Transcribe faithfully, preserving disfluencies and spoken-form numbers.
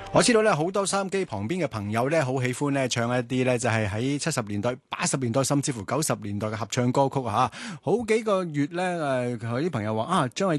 我知道咧，好多收音機旁邊嘅朋友咧，好喜歡咧唱一啲咧，就係喺七十年代、八十年代，甚至乎九十年代嘅合唱歌曲啊！好幾個月咧，誒、呃，有啲朋友話啊，張衛